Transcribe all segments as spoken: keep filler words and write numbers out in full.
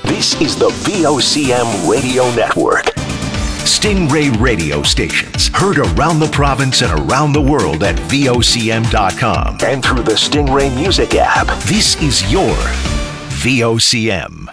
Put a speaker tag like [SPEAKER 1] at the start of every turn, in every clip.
[SPEAKER 1] This is the V O C M Radio Network. Stingray radio stations heard around the province and around the world at V O C M dot com and through the Stingray Music app. This is your V O C M.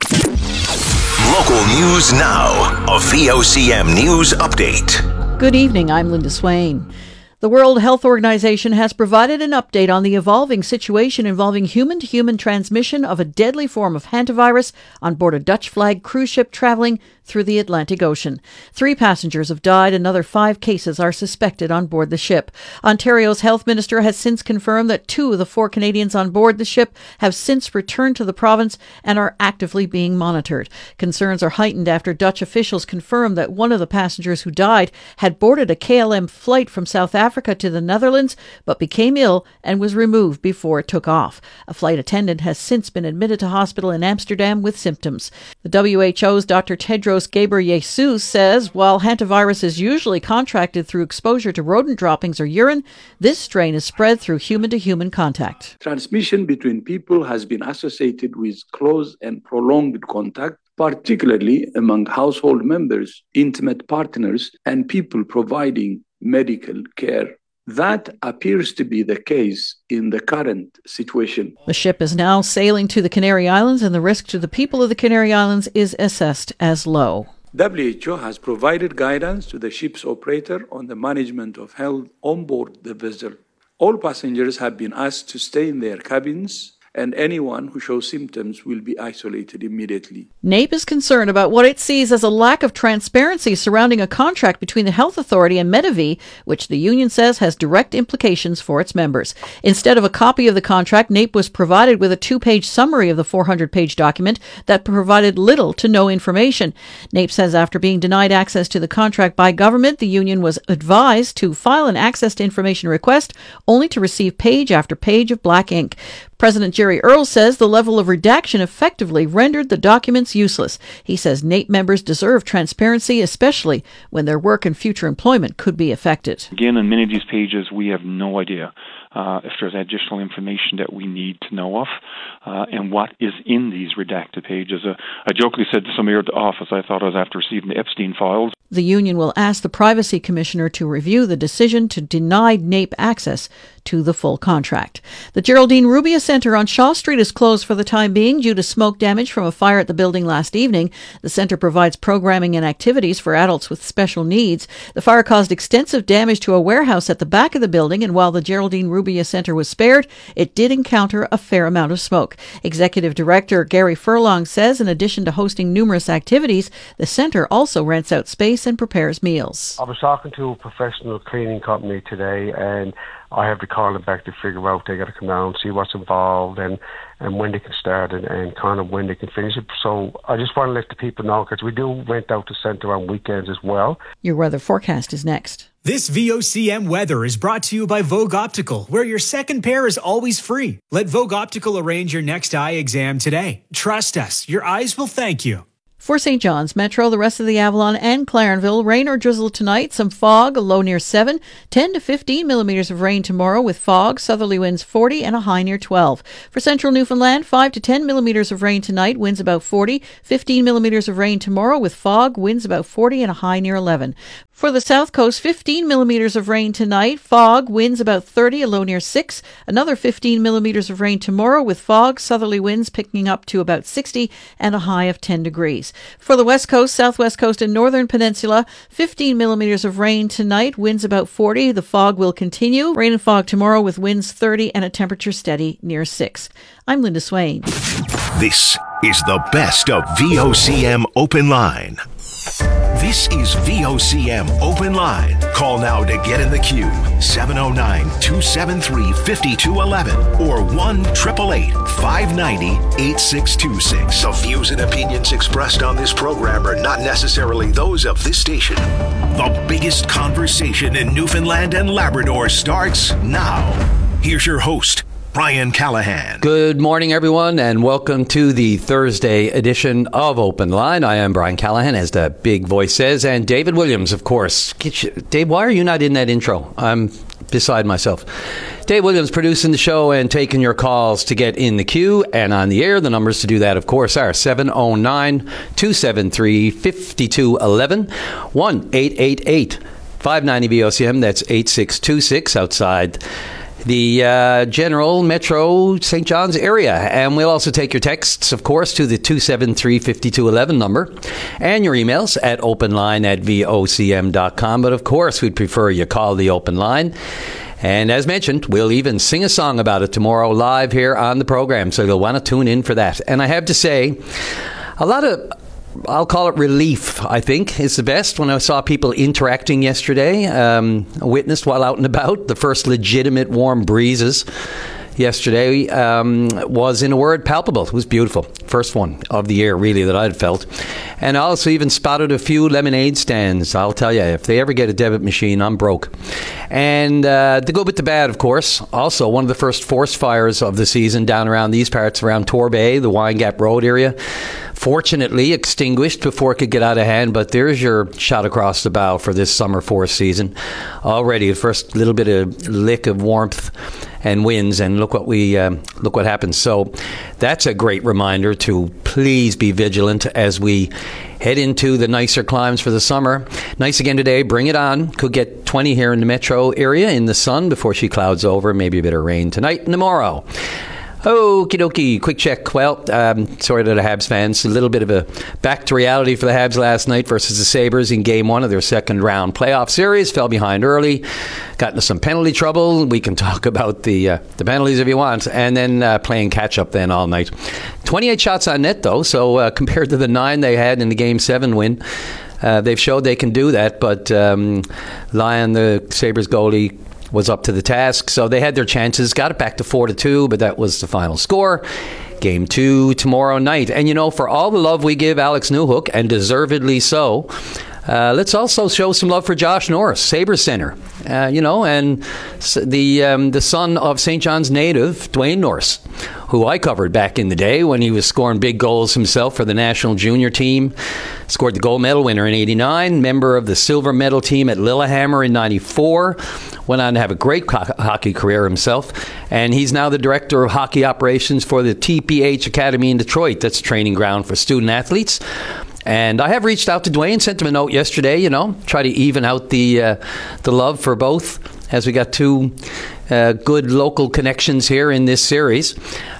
[SPEAKER 1] Local news now. A V O C M News Update.
[SPEAKER 2] Good evening, I'm Linda Swain. The World Health Organization has provided an update on the evolving situation involving human-to-human transmission of a deadly form of hantavirus on board a Dutch-flagged cruise ship traveling through the Atlantic Ocean. Three passengers have died. Another five cases are suspected on board the ship. Ontario's health minister has since confirmed that two of the four Canadians on board the ship have since returned to the province and are actively being monitored. Concerns are heightened after Dutch officials confirmed that one of the passengers who died had boarded a K L M flight from South Africa to the Netherlands, but became ill and was removed before it took off. A flight attendant has since been admitted to hospital in Amsterdam with symptoms. The W H O's Doctor Tedros Ghebreyesus says while hantavirus is usually contracted through exposure to rodent droppings or urine, this strain is spread through human-to-human contact.
[SPEAKER 3] Transmission between people has been associated with close and prolonged contact, particularly among household members, intimate partners, and people providing medical care. That appears to be the case in the current situation.
[SPEAKER 2] The ship is now sailing to the Canary Islands, and the risk to the people of the Canary Islands is assessed as low.
[SPEAKER 3] W H O has provided guidance to the ship's operator on the management of health on board the vessel. All passengers have been asked to stay in their cabins, and anyone who shows symptoms will be isolated immediately.
[SPEAKER 2] NAPE is concerned about what it sees as a lack of transparency surrounding a contract between the Health Authority and Medavie, which the union says has direct implications for its members. Instead of a copy of the contract, NAPE was provided with a two-page summary of the four hundred page document that provided little to no information. NAPE says after being denied access to the contract by government, the union was advised to file an access to information request, only to receive page after page of black ink. President Jerry Earle says the level of redaction effectively rendered the documents useless. He says NAPE members deserve transparency, especially when their work and future employment could be affected.
[SPEAKER 4] Again, in many of these pages, we have no idea uh, if there's additional information that we need to know of uh, and what is in these redacted pages. Uh, I jokingly said to somebody at the office, I thought I was after receiving the Epstein files.
[SPEAKER 2] The union will ask the Privacy Commissioner to review the decision to deny NAPE access to the full contract. The Geraldine Rubia Centre on Shaw Street is closed for the time being due to smoke damage from a fire at the building last evening. The centre provides programming and activities for adults with special needs. The fire caused extensive damage to a warehouse at the back of the building, and while the Geraldine Rubia Centre was spared, it did encounter a fair amount of smoke. Executive Director Gary Furlong says in addition to hosting numerous activities, the centre also rents out space and prepares meals.
[SPEAKER 5] I was talking to a professional cleaning company today, and I have to call them back to figure out they got to come down, see what's involved, and, and when they can start and, and kind of when they can finish it. So I just want to let the people know, because we do rent out the centre on weekends as well.
[SPEAKER 2] Your weather forecast is next.
[SPEAKER 6] This V O C M weather is brought to you by Vogue Optical, where your second pair is always free. Let Vogue Optical arrange your next eye exam today. Trust us, your eyes will thank you.
[SPEAKER 2] For Saint John's Metro, the rest of the Avalon and Clarenville, rain or drizzle tonight, some fog, a low near seven, ten to fifteen millimetres of rain tomorrow with fog, southerly winds forty and a high near twelve. For central Newfoundland, five to ten millimetres of rain tonight, winds about forty, fifteen millimetres of rain tomorrow with fog, winds about forty and a high near eleven. For the south coast, fifteen millimetres of rain tonight, fog, winds about thirty, a low near six, another fifteen millimetres of rain tomorrow with fog, southerly winds picking up to about sixty and a high of ten degrees. For the west coast, southwest coast and northern peninsula, fifteen millimetres of rain tonight, winds about forty, the fog will continue, rain and fog tomorrow with winds thirty and a temperature steady near six. I'm Linda Swain.
[SPEAKER 1] This is the best of V O C M Open Line. This is V O C M Open Line. Call now to get in the queue. seven oh nine, two seven three, five two one one or one eight eight eight, five nine zero, eight six two six. The views and opinions expressed on this program are not necessarily those of this station. The biggest conversation in Newfoundland and Labrador starts now. Here's your host, Brian Callahan.
[SPEAKER 7] Good morning, everyone, and welcome to the Thursday edition of Open Line. I am Brian Callahan, as the big voice says, and David Williams, of course. Dave, why are you not in that intro? I'm beside myself. Dave Williams producing the show and taking your calls to get in the queue and on the air. The numbers to do that, of course, are seven oh nine, two seven three, five two one one, one eight eight eight, five nine zero, V O C M. That's eight six two six outside the uh, general metro Saint John's area. And we'll also take your texts, of course, to the two seven three, five two one one number, and your emails at openline at V O C M dot com. But of course, we'd prefer you call the open line. And as mentioned, we'll even sing a song about it tomorrow live here on the program, so you'll want to tune in for that. And I have to say, a lot of, I'll call it relief, I think, is the best. When I saw people interacting yesterday, um, witnessed while out and about, the first legitimate warm breezes yesterday um, was, in a word, palpable. It was beautiful. First one of the year, really, that I'd felt. And I also even spotted a few lemonade stands. I'll tell you, if they ever get a debit machine, I'm broke. And uh, the good with the bad, of course, also one of the first forest fires of the season down around these parts, around Torbay, the Wine Gap Road area. Fortunately extinguished before it could get out of hand, but there's your shot across the bow for this summer forest season. Already the first little bit of lick of warmth and winds, and look what we um, look what happens. So that's a great reminder to please be vigilant as we head into the nicer climes for the summer. Nice again today. Bring it on. Could get twenty here in the metro area in the sun before she clouds over. Maybe a bit of rain tonight and tomorrow. Okie dokie, quick check. Well, um, sorry to the Habs fans. A little bit of a back to reality for the Habs last night versus the Sabres in game one of their second round playoff series. Fell behind early, got into some penalty trouble. We can talk about the uh, the penalties if you want. And then uh, playing catch up then all night. twenty-eight shots on net though, so uh, compared to the nine they had in the game seven win, uh, they've showed they can do that. But um, Lyon, the Sabres goalie, was up to the task. So they had their chances, got it back to four to two, but that was the final score. Game two tomorrow night. And you know, for all the love we give Alex Newhook, and deservedly so, uh, let's also show some love for Josh Norris, Sabres center. Uh, you know, and the um, the son of Saint John's native, Dwayne Norris, who I covered back in the day when he was scoring big goals himself for the national junior team. Scored the gold medal winner in eighty-nine, member of the silver medal team at Lillehammer in ninety-four. Went on to have a great co- hockey career himself. And he's now the director of hockey operations for the T P H Academy in Detroit. That's a training ground for student athletes. And I have reached out to Dwayne, sent him a note yesterday, you know, try to even out the uh, the love for both, as we got two uh, good local connections here in this series.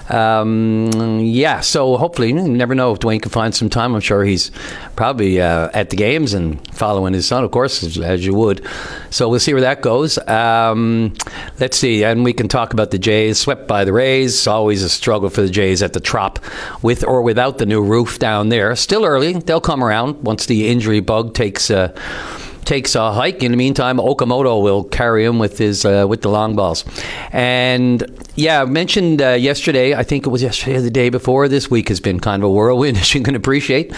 [SPEAKER 7] Um, yeah, so hopefully, you never know if Dwayne can find some time. I'm sure he's probably uh, at the games and following his son, of course, as, as you would. So we'll see where that goes. Um, let's see, and we can talk about the Jays. Swept by the Rays. Always a struggle for the Jays at the Trop, with or without the new roof down there. Still early. They'll come around once the injury bug takes uh, takes a hike. In the meantime, Okamoto will carry him with his uh, with the long balls. And yeah, I mentioned uh, yesterday, I think it was yesterday or the day before, this week has been kind of a whirlwind, as you can appreciate.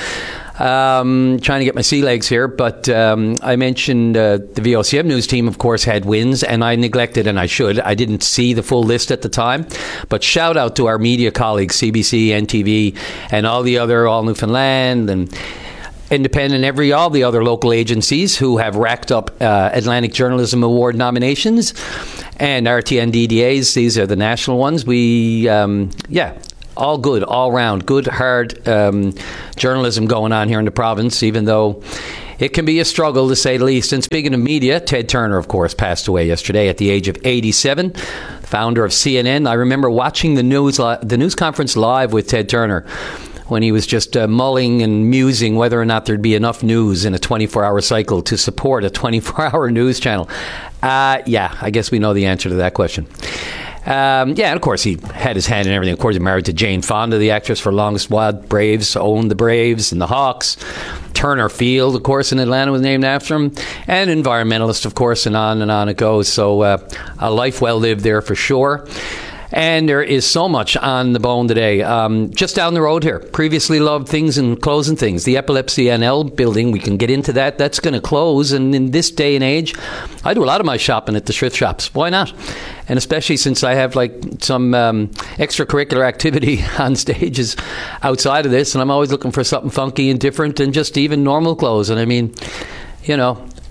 [SPEAKER 7] Um, trying to get my sea legs here, but um, I mentioned uh, the V O C M News team, of course, had wins, and I neglected, and I should. I didn't see the full list at the time, but shout out to our media colleagues, C B C, N T V, and all the other, All Newfoundland, and Independent, every all the other local agencies who have racked up uh, Atlantic Journalism Award nominations, and R T N D D As. These are the national ones. We, um, yeah, all good, all round, good, hard um, journalism going on here in the province, even though it can be a struggle, to say the least. And speaking of media, Ted Turner, of course, passed away yesterday at the age of eighty-seven, founder of C N N. I remember watching the news, the news conference live with Ted Turner when he was just uh, mulling and musing whether or not there'd be enough news in a twenty-four hour cycle to support a twenty-four hour news channel. Uh, yeah, I guess we know the answer to that question. Um, yeah, and of course he had his hand in everything. Of course, he married to Jane Fonda, the actress for Longest While. Braves owned the Braves and the Hawks. Turner Field, of course, in Atlanta was named after him. And environmentalist, of course, and on and on it goes. So uh, a life well lived there for sure. And there is so much on the bone today. Um, just down the road here, previously loved things and closing things. The Epilepsy N L building, we can get into that. That's going to close. And in this day and age, I do a lot of my shopping at the thrift shops. Why not? And especially since I have like some um, extracurricular activity on stages outside of this. And I'm always looking for something funky and different and just even normal clothes. And I mean, you know,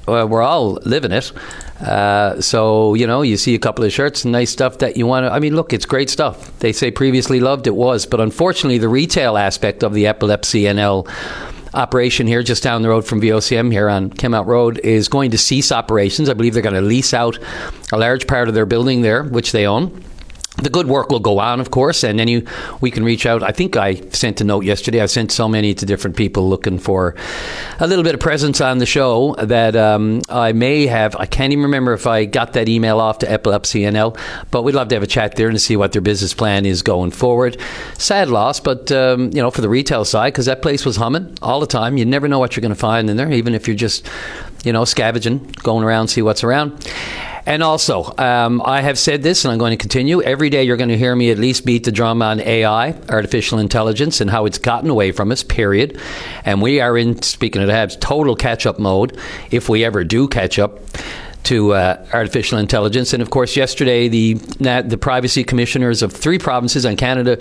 [SPEAKER 7] uh, we're all living it. Uh, so, you know, you see a couple of shirts and nice stuff that you want to, I mean, look, it's great stuff. They say previously loved, it was. But unfortunately, the retail aspect of the Epilepsy N L operation here just down the road from V O C M here on Kemmount Road is going to cease operations. I believe they're going to lease out a large part of their building there, which they own. The good work will go on, of course, and then you, we can reach out. I think I sent a note yesterday. I sent so many to different people looking for a little bit of presence on the show that um, I may have. I can't even remember if I got that email off to Epilepsy N L, but we'd love to have a chat there and see what their business plan is going forward. Sad loss, but, um, you know, for the retail side, because that place was humming all the time. You never know what you're going to find in there, even if you're just, you know, scavenging, going around, see what's around. And also, um, I have said this, and I'm going to continue. Every day you're going to hear me at least beat the drum on A I, artificial intelligence, and how it's gotten away from us, period. And we are in, speaking of that, total catch-up mode, if we ever do catch up to uh, artificial intelligence. And, of course, yesterday, the the privacy commissioners of three provinces in Canada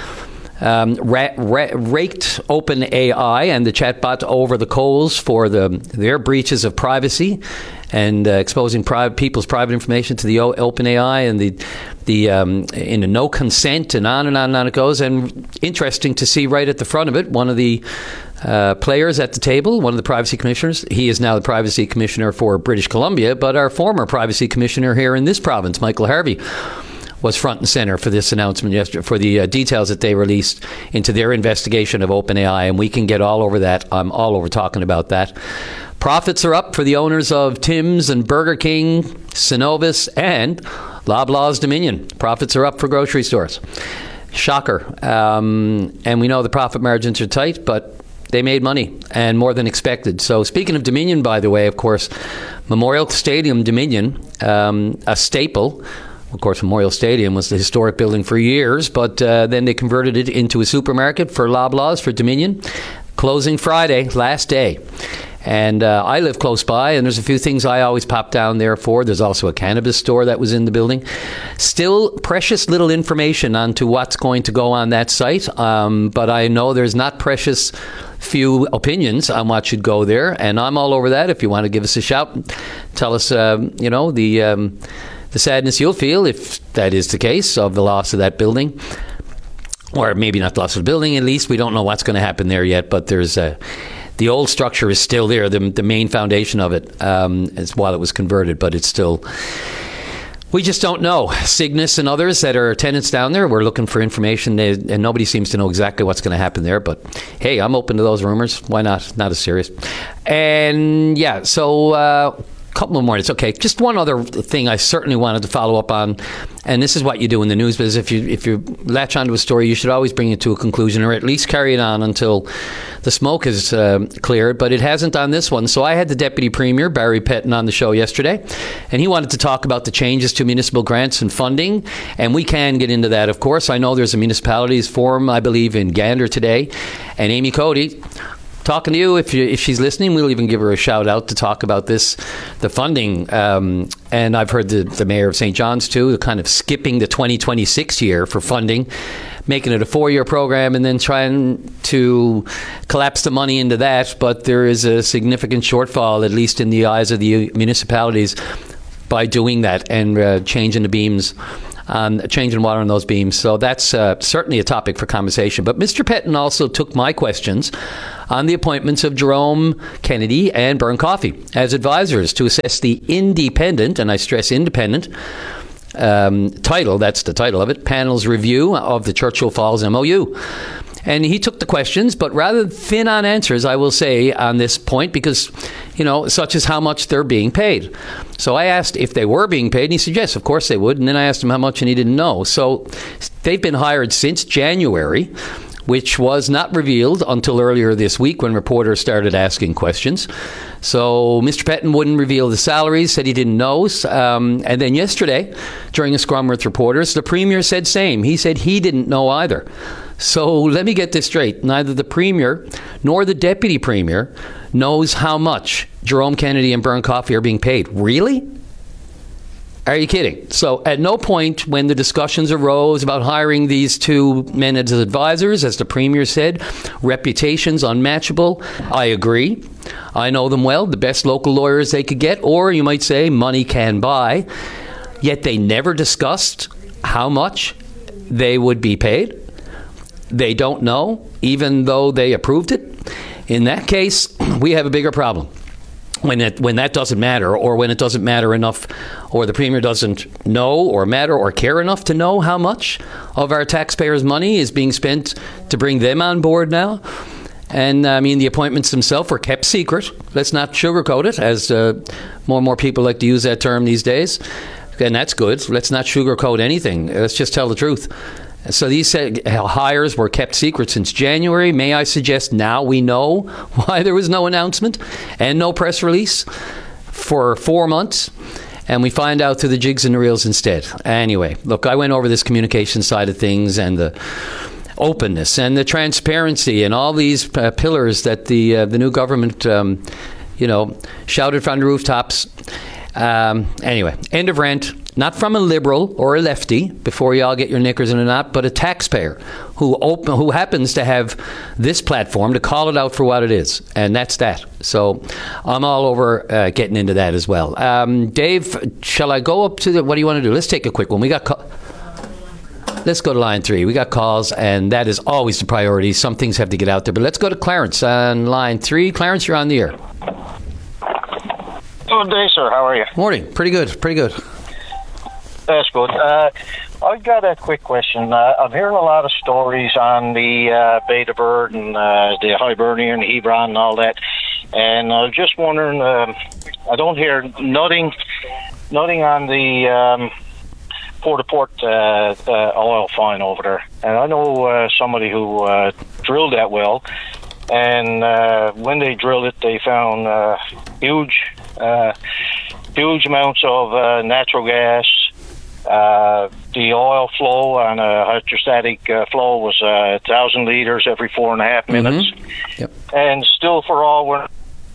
[SPEAKER 7] Um, ra- ra- raked OpenAI and the chatbot over the coals for the their breaches of privacy and uh, exposing pri- people's private information to the o- OpenAI and the the um, in the no consent and on and on and on it goes. And interesting to see right at the front of it, one of the uh, players at the table, one of the privacy commissioners. He is now the privacy commissioner for British Columbia, but our former privacy commissioner here in this province, Michael Harvey, was front and center for this announcement yesterday, for the uh, details that they released into their investigation of OpenAI, and we can get all over that. I'm all over talking about that. Profits are up for the owners of Tim's and Burger King, Synovus, and Loblaws Dominion. Profits are up for grocery stores. Shocker. Um, and we know the profit margins are tight, but they made money, and more than expected. So speaking of Dominion, by the way, of course, Memorial Stadium Dominion, um, a staple. Of course, Memorial Stadium was the historic building for years, but uh, then they converted it into a supermarket for Loblaws, for Dominion. Closing Friday, last day. And uh, I live close by, and there's a few things I always pop down there for. There's also a cannabis store that was in the building. Still precious little information onto what's going to go on that site, um, but I know there's not precious few opinions on what should go there, and I'm all over that. If you want to give us a shout, tell us, um, you know, the... Um, the sadness you'll feel, if that is the case, of the loss of that building. Or maybe not the loss of the building, at least. We don't know what's going to happen there yet, but there's a... The old structure is still there, the, the main foundation of it, um, is while it was converted, but it's still... We just don't know. Cygnus and others that are tenants down there, we're looking for information, they, and nobody seems to know exactly what's going to happen there. But, hey, I'm open to those rumors. Why not? Not as serious. And, yeah, so... Uh, couple of more. It's okay. Just one other thing I certainly wanted to follow up on, and this is what you do in the news business. If you if you latch onto a story, you should always bring it to a conclusion, or at least carry it on until the smoke is uh, cleared. But it hasn't on this one. So I had the Deputy Premier, Barry Pettin, on the show yesterday, and he wanted to talk about the changes to municipal grants and funding, and we can get into that, of course. I know there's a municipalities forum, I believe, in Gander today, and Amy Cody, talking to you, if you, if she's listening, we'll even give her a shout out to talk about this, the funding. Um, and I've heard the, the mayor of Saint John's too, kind of skipping the twenty twenty-six year for funding, making it a four-year program, and then trying to collapse the money into that. But there is a significant shortfall, at least in the eyes of the municipalities, by doing that and uh, changing the beams. Um, changing water on those beams. So that's uh, certainly a topic for conversation. But Mister Pettin also took my questions on the appointments of Jerome Kennedy and Byrne Coffey as advisors to assess the independent, and I stress independent, um, title, that's the title of it, panel's review of the Churchill Falls M O U. And he took the questions, but rather thin on answers, I will say, on this point, because, you know, such as how much they're being paid. So I asked if they were being paid, and he said, yes, of course they would. And then I asked him how much, and he didn't know. So they've been hired since January, which was not revealed until earlier this week when reporters started asking questions. So Mister Pettin wouldn't reveal the salaries, said he didn't know. Um, and then yesterday, during a scrum with reporters, the Premier said same. He said he didn't know either. So let me get this straight. Neither the Premier nor the Deputy Premier knows how much Jerome Kennedy and Byrne Coffey are being paid. Really? Are you kidding? So at no point when the discussions arose about hiring these two men as advisors, as the Premier said, reputations unmatchable. I agree. I know them well, the best local lawyers they could get, or you might say money can buy. Yet they never discussed how much they would be paid. They don't know, even though they approved it. In that case, we have a bigger problem. When it, when that doesn't matter, or when it doesn't matter enough, or the Premier doesn't know or matter or care enough to know how much of our taxpayers' money is being spent to bring them on board now. And, I mean, the appointments themselves were kept secret. Let's not sugarcoat it, as uh, more and more people like to use that term these days. And that's good. Let's not sugarcoat anything. Let's just tell the truth. So these hires were kept secret since January. May I suggest now we know why there was no announcement and no press release for four months, and we find out through the jigs and the reels instead. Anyway, look, I went over this communication side of things and the openness and the transparency and all these uh, pillars that the uh, the new government, um, you know, shouted from the rooftops. Um, anyway, end of rant. Not from a liberal or a lefty, before you all get your knickers in a knot, but a taxpayer who open, who happens to have this platform to call it out for what it is. And that's that. So I'm all over uh, getting into that as well. Um, Dave, shall I go up to the, what do you want to do? Let's take a quick one. We got... Co- Let's go to line three. We got calls, and that is always the priority. Some things have to get out there. But let's go to Clarence on line three. Clarence, you're on the air.
[SPEAKER 8] Good day, sir. How are you?
[SPEAKER 7] Morning. Pretty good. Pretty good.
[SPEAKER 8] That's good. Uh, I've got a quick question. Uh, I'm hearing a lot of stories on the uh, Beta Bird and uh, the Hibernian, the Hebron, and all that. And I was just wondering, um, I don't hear nothing, nothing on the um, Port-au-Port uh, uh, oil find over there. And I know uh, somebody who uh, drilled that well. And uh, when they drilled it, they found uh, huge, uh, huge amounts of uh, natural gas. Uh, the oil flow on a hydrostatic uh, flow was a uh, thousand liters every four and a half minutes.
[SPEAKER 7] Mm-hmm. Yep.
[SPEAKER 8] And still, for all we're.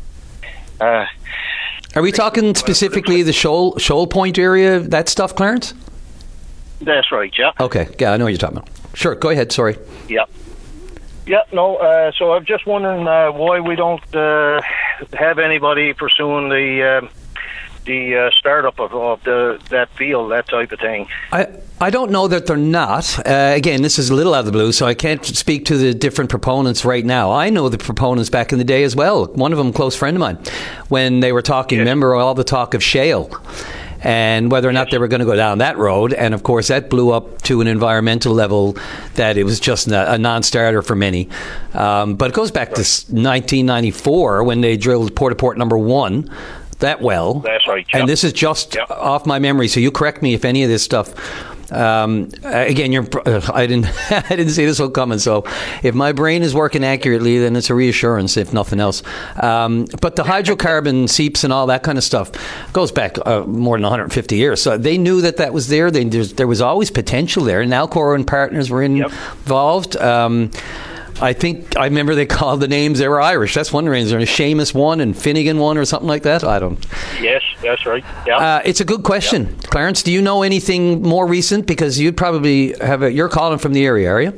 [SPEAKER 8] Uh,
[SPEAKER 7] Are we talking specifically the Shoal Shoal Point area? That stuff, Clarence?
[SPEAKER 8] That's right. Yeah.
[SPEAKER 7] Okay. Yeah, I know what you're talking about. Sure. Go ahead. Sorry.
[SPEAKER 8] Yep. Yeah, no, uh, so I'm just wondering uh, why we don't uh, have anybody pursuing the uh, the uh, startup of, of the, that field, that type of thing.
[SPEAKER 7] I, I don't know that they're not. Uh, again, this is a little out of the blue, so I can't speak to the different proponents right now. I know the proponents back in the day as well. One of them, a close friend of mine, when they were talking, yes. Remember all the talk of shale and whether or not they were going to go down that road. And, of course, that blew up to an environmental level that it was just a non-starter for many. Um, but it goes back right. to nineteen ninety-four when they drilled Port-au-Port number one, that well.
[SPEAKER 8] That's right. Yep.
[SPEAKER 7] And this is just
[SPEAKER 8] yep.
[SPEAKER 7] off my memory, so you correct me if any of this stuff... Um, again, you're, uh, I didn't I didn't see this one coming, so if my brain is working accurately, then it's a reassurance, if nothing else. Um, but the hydrocarbon seeps and all that kind of stuff goes back uh, more than one hundred fifty years. So they knew that that was there. They, there was always potential there. And Alcor and partners were in, yep. involved. Um, I think, I remember they called the names, they were Irish. That's one reason. There's a Seamus one and Finnegan one or something like that. I don't.
[SPEAKER 8] Yes, that's right. Yeah.
[SPEAKER 7] Uh, it's a good question. Yep. Clarence, do you know anything more recent? Because you'd probably have a, you're calling from the area, are you?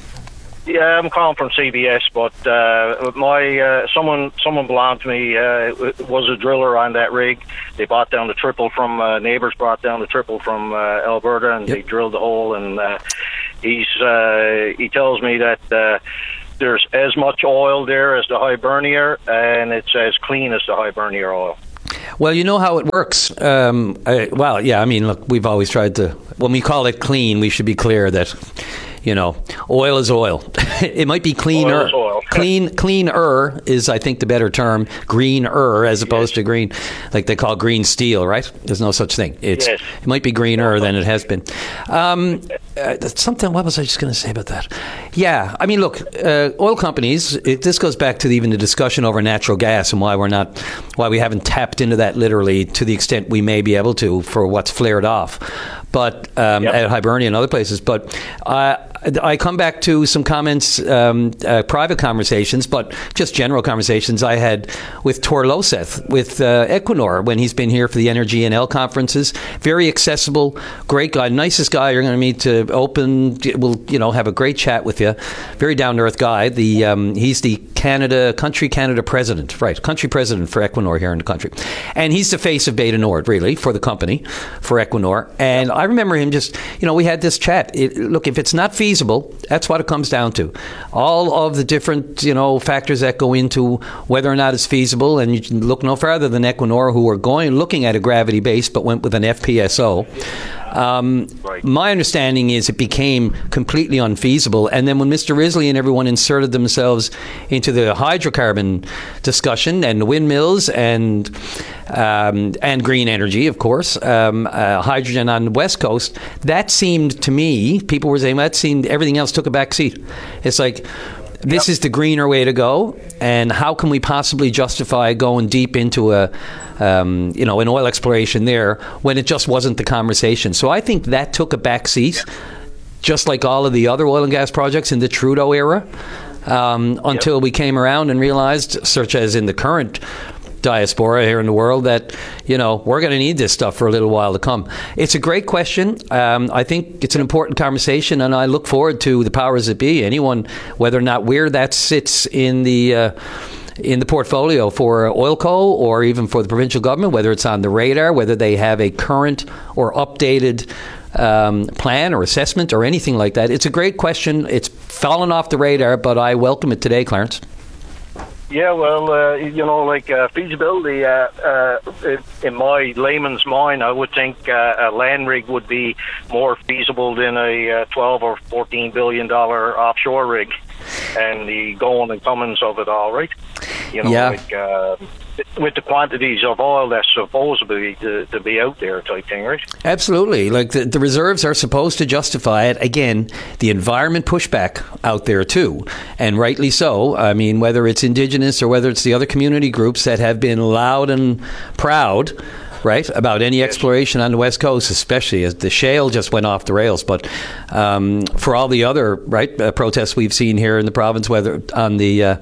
[SPEAKER 8] Yeah, I'm calling from C B S, but uh, my uh, someone someone belonged to me uh, was a driller on that rig. They brought down the triple from uh, neighbors, brought down the triple from uh, Alberta, and yep. they drilled the hole. And uh, he's uh, he tells me that uh, there's as much oil there as the Hibernia, and it's as clean as the Hibernia oil.
[SPEAKER 7] Well, you know how it works. Um, I, well, yeah, I mean, look, we've always tried to, when we call it clean, we should be clear that, you know, oil is oil. It might be cleaner.
[SPEAKER 8] Oil is oil.
[SPEAKER 7] Clean, cleaner is, I think, the better term. Greener as opposed yes. to green, like they call green steel, right? There's no such thing. It's yes. It might be greener than it has been. Um, uh, something, what was I just going to say about that? Yeah, I mean, look, uh, oil companies, it, this goes back to even the discussion over natural gas and why we're not, why we haven't tapped into that literally to the extent we may be able to for what's flared off. But um, yep. at Hibernia and other places. But uh, I come back to some comments, um, uh, private conversations, but just general conversations I had with Tor Loseth, with uh, Equinor, when he's been here for the Energy N L conferences. Very accessible, great guy, nicest guy you're going to meet. To open, we'll you know have a great chat with you. Very down to earth guy. The um, he's the Canada country Canada president, right? Country president for Equinor here in the country, and he's the face of Beta Nord, really, for the company, for Equinor. And I remember him just, you know, we had this chat. It, look, if it's not feasible, that's what it comes down to. All of the different, you know, factors that go into whether or not it's feasible, and you can look no further than Equinor, who were going looking at a gravity base, but went with an F P S O. Um, right. My understanding is it became completely unfeasible. And then when Mister Risley and everyone inserted themselves into the hydrocarbon discussion and the windmills and um, and green energy, of course, um, uh, hydrogen on the West Coast, that seemed to me, people were saying, that seemed, everything else took a back seat. It's like, this yep. is the greener way to go, and how can we possibly justify going deep into a, um, you know, an oil exploration there when it just wasn't the conversation? So I think that took a back seat, just like all of the other oil and gas projects in the Trudeau era, um, until yep. we came around and realized, such as in the current diaspora here in the world, that, you know, we're going to need this stuff for a little while to come. It's a great question. Um, I think it's an important conversation, and I look forward to the powers that be, anyone, whether or not where that sits in the uh, in the portfolio for Oilco or even for the provincial government, whether it's on the radar, whether they have a current or updated um, plan or assessment or anything like that. It's a great question. It's fallen off the radar, but I welcome it today, Clarence.
[SPEAKER 8] Yeah, well, uh, you know, like uh, feasibility, uh, uh, in my layman's mind, I would think uh, a land rig would be more feasible than a uh, twelve or fourteen billion dollar offshore rig, and the going and comings of it all, right? You know,
[SPEAKER 7] yeah.
[SPEAKER 8] like uh, with the quantities of oil that's supposedly to, to be out there, type thing, right?
[SPEAKER 7] Absolutely. Like the, the reserves are supposed to justify it. Again, the environment pushback out there too, and rightly so. I mean, whether it's Indigenous or whether it's the other community groups that have been loud and proud, right, about any exploration on the West Coast, especially as the shale just went off the rails. But um, for all the other right uh, protests we've seen here in the province, whether on the uh,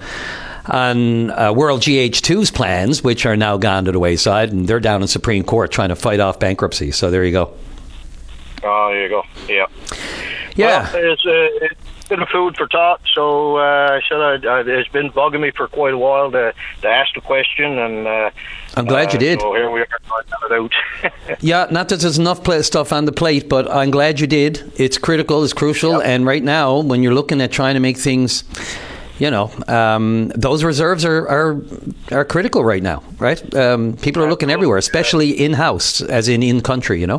[SPEAKER 7] on uh, World G H two's plans, which are now gone to the wayside, and they're down in Supreme Court trying to fight off bankruptcy. So there you go.
[SPEAKER 8] Oh, there you go. Yeah.
[SPEAKER 7] Yeah.
[SPEAKER 8] Well, it's, uh, it's been a food for thought. So uh, should I, uh, it's been bugging me for quite a while to, to ask the question, and uh,
[SPEAKER 7] I'm glad you did.
[SPEAKER 8] Uh, so here we are trying it out.
[SPEAKER 7] Yeah, not that there's enough play, stuff on the plate, but I'm glad you did. It's critical, it's crucial, yep. And right now, when you're looking at trying to make things, you know, um, those reserves are, are are critical right now, right? Um, people are looking everywhere, especially in-house, as in in-country, you know?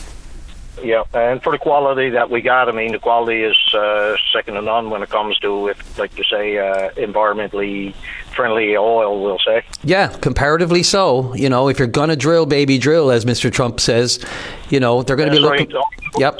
[SPEAKER 8] Yeah, and for the quality that we got, I mean, the quality is uh, second to none when it comes to, if, like you say, uh, environmentally friendly oil, we'll say.
[SPEAKER 7] Yeah, comparatively so. You know, if you're going to drill, baby, drill, as Mister Trump says, you know, they're going to be looking...
[SPEAKER 8] Right.
[SPEAKER 7] Yep.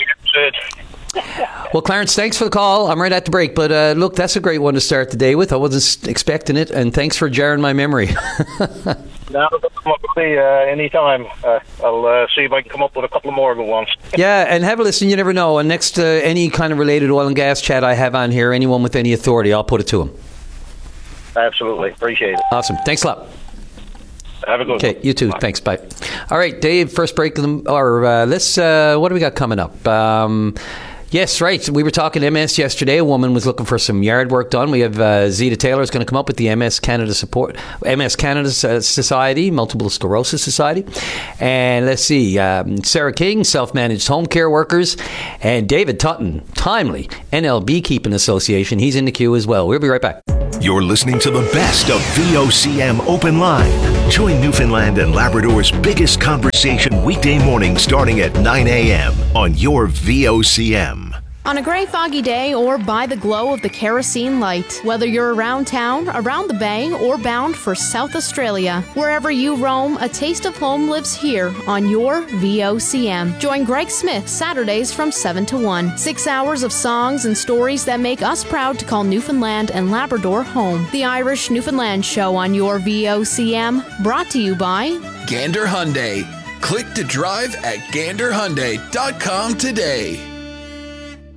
[SPEAKER 7] Well, Clarence, thanks for the call. I'm right at the break, but uh, look, that's a great one to start the day with. I wasn't expecting it, and thanks for jarring my memory.
[SPEAKER 8] No, uh, anytime. Uh, I'll uh, see if I can come up with a couple of more good ones.
[SPEAKER 7] Yeah, and have a listen. You never know. And next, uh, any kind of related oil and gas chat I have on here, anyone with any authority, I'll put it to them.
[SPEAKER 8] Absolutely. Appreciate it.
[SPEAKER 7] Awesome. Thanks a lot.
[SPEAKER 8] Have a good
[SPEAKER 7] okay,
[SPEAKER 8] one.
[SPEAKER 7] You too.
[SPEAKER 8] Bye.
[SPEAKER 7] Thanks. Bye. All right, Dave, first break, or uh, let's, uh, what do we got coming up? Um... Yes, right. We were talking M S yesterday. A woman was looking for some yard work done. We have uh, Zita Taylor is going to come up with the M S Canada support, M S Canada Society, Multiple Sclerosis Society. And let's see, um, Sarah King, self-managed home care workers, and David Tutton, Timely, N L Beekeeping Association. He's in the queue as well. We'll be right back.
[SPEAKER 1] You're listening to the best of V O C M Open Line. Join Newfoundland and Labrador's biggest conversation weekday morning starting at nine a.m. on your V O C M.
[SPEAKER 9] On a grey foggy day or by the glow of the kerosene light, whether you're around town, around the bay, or bound for South Australia, wherever you roam, a taste of home lives here on your V O C M. Join Greg Smith Saturdays from seven to one. Six hours of songs and stories that make us proud to call Newfoundland and Labrador home. The Irish Newfoundland Show on your V O C M, brought to you by
[SPEAKER 10] Gander Hyundai. Click to drive at gander hyundai dot com today.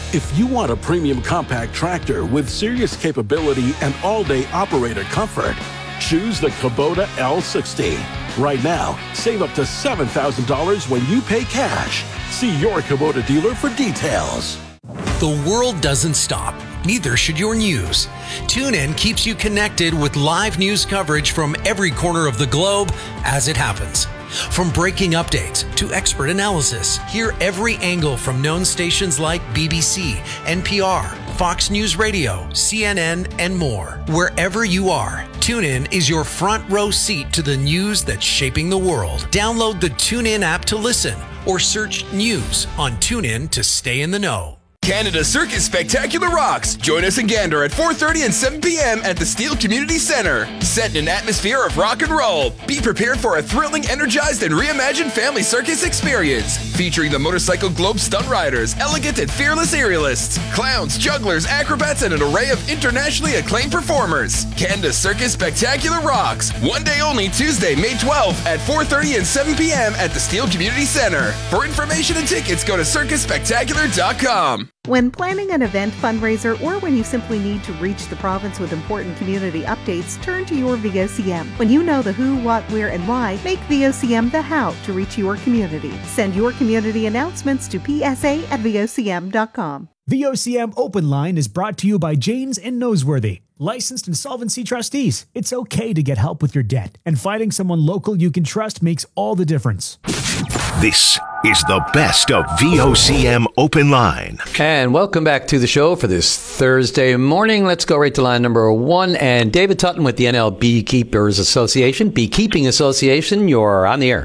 [SPEAKER 10] If you want a premium compact tractor with serious capability and all-day operator comfort, choose the Kubota L sixty. Right now, save up to seven thousand dollars when you pay cash. See your Kubota dealer for details.
[SPEAKER 11] The world doesn't stop. Neither should your news. TuneIn keeps you connected with live news coverage from every corner of the globe as it happens. From breaking updates to expert analysis, hear every angle from known stations like B B C, N P R, Fox News Radio, C N N, and more. Wherever you are, TuneIn is your front row seat to the news that's shaping the world. Download the TuneIn app to listen or search news on TuneIn to stay in the know.
[SPEAKER 12] Canada Circus Spectacular rocks. Join us in Gander at four thirty and seven p.m. at the Steel Community Center. Set in an atmosphere of rock and roll. Be prepared for a thrilling, energized, and reimagined family circus experience. Featuring the Motorcycle Globe stunt riders, elegant and fearless aerialists, clowns, jugglers, acrobats, and an array of internationally acclaimed performers. Canada Circus Spectacular rocks. One day only, Tuesday, May twelfth at four thirty and seven p.m. at the Steel Community Center. For information and tickets, go to circus spectacular dot com.
[SPEAKER 13] When planning an event, fundraiser, or when you simply need to reach the province with important community updates, turn to your V O C M. When you know the who, what, where, and why, make V O C M the how to reach your community. Send your community announcements to p s a at v o c m dot com.
[SPEAKER 6] V O C M Open Line is brought to you by Janes and Noseworthy, licensed insolvency trustees. It's okay to get help with your debt, and finding someone local you can trust makes all the difference.
[SPEAKER 1] This is the best of V O C M Open Line.
[SPEAKER 7] And welcome back to the show for this Thursday morning. Let's go right to line number one. And David Tutton with the N L Beekeepers Association, Beekeeping Association. You're on the air.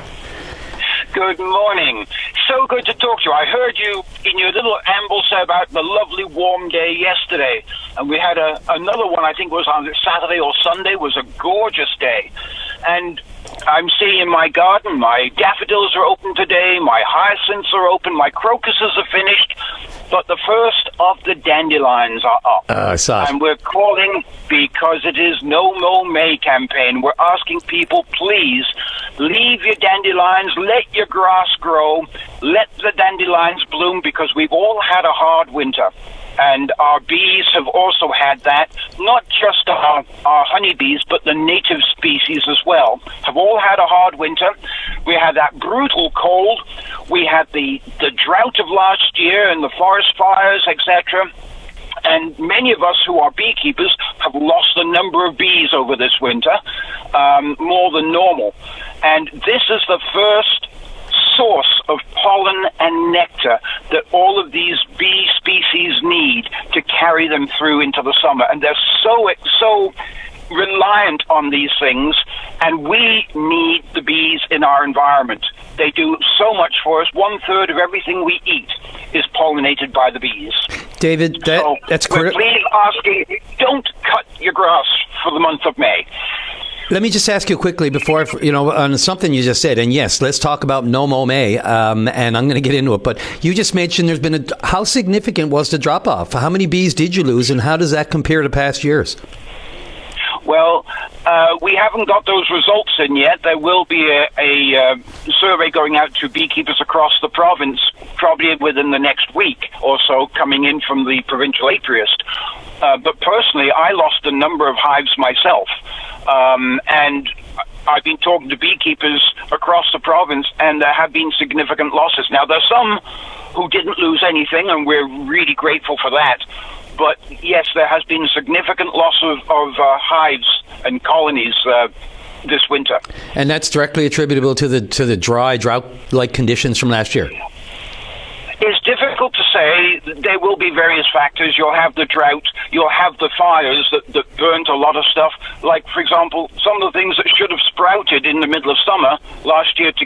[SPEAKER 14] Good morning. So good to talk to you. I heard you in your little amble say about the lovely warm day yesterday. And we had a, another one, I think it was on Saturday or Sunday, was a gorgeous day. And I'm seeing in my garden, my daffodils are open today, my hyacinths are open, my crocuses are finished, but the first of the dandelions are up.
[SPEAKER 7] Uh, I saw it.
[SPEAKER 14] And we're calling, because it is No Mow May campaign, we're asking people, please, leave your dandelions, let your grass grow, let the dandelions bloom, because we've all had a hard winter. And our bees have also had that, not just our, our honeybees, but the native species as well, have all had a hard winter. We had that brutal cold. We had the, the drought of last year and the forest fires, et cetera. And many of us who are beekeepers have lost a number of bees over this winter, um, more than normal. And this is the first source of pollen and nectar that all of these bee species need to carry them through into the summer. And they're so, so reliant on these things, and we need the bees in our environment. They do so much for us. One third of everything we eat is pollinated by the bees.
[SPEAKER 7] David, that,
[SPEAKER 14] so
[SPEAKER 7] that's
[SPEAKER 14] we're
[SPEAKER 7] correct.
[SPEAKER 14] please asking, don't cut your grass for the month of May.
[SPEAKER 7] Let me just ask you quickly before, you know, on something you just said, and yes, let's talk about No Mow May, um, and I'm going to get into it, but you just mentioned there's been a, how significant was the drop-off? How many bees did you lose, and how does that compare to past years?
[SPEAKER 14] Well, uh, we haven't got those results in yet. There will be a, a uh, survey going out to beekeepers across the province, probably within the next week or so, coming in from the provincial apiarist. Uh, but personally, I lost a number of hives myself. Um, and I've been talking to beekeepers across the province, and there have been significant losses. Now, there's some who didn't lose anything, and we're really grateful for that. But yes, there has been significant loss of, of uh, hives and colonies uh, this winter.
[SPEAKER 7] And that's directly attributable to the to the dry, drought-like conditions from last year.
[SPEAKER 14] It's difficult to say. There will be various factors. You'll have the drought. You'll have the fires that, that burnt a lot of stuff. Like, for example, some of the things that should have sprouted in the middle of summer last year to